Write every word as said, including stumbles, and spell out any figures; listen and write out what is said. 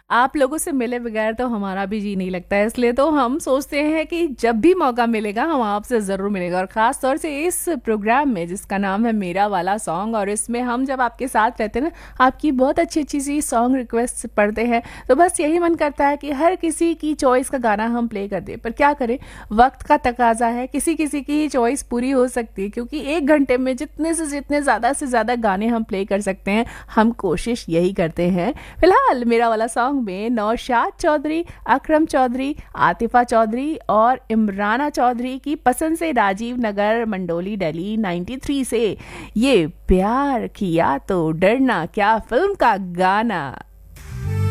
आप लोगों से मिले बगैर तो हमारा भी जी नहीं लगता है, इसलिए तो हम सोचते हैं कि जब भी मौका मिलेगा हम आपसे ज़रूर मिलेगा, और ख़ास तौर से इस प्रोग्राम में जिसका नाम है मेरा वाला सॉन्ग। और इसमें हम जब आपके साथ रहते हैं ना, आपकी बहुत अच्छी अच्छी सी सॉन्ग रिक्वेस्ट पढ़ते हैं, तो बस यही मन करता है कि हर किसी की चॉइस का गाना हम प्ले कर दें। पर क्या करें, वक्त का तकाजा है, किसी किसी की ही चॉइस पूरी हो सकती है, क्योंकि एक घंटे में जितने से जितने ज़्यादा से ज़्यादा गाने हम प्ले कर सकते हैं, हम कोशिश यही करते हैं। फिलहाल मेरा वाला सॉन्ग में नौशाद चौधरी, अकरम चौधरी, आतिफा चौधरी और इमराना चौधरी की पसंद से राजीव नगर मंडोली दिल्ली तिरानवे से ये प्यार किया तो डरना क्या फिल्म का गाना।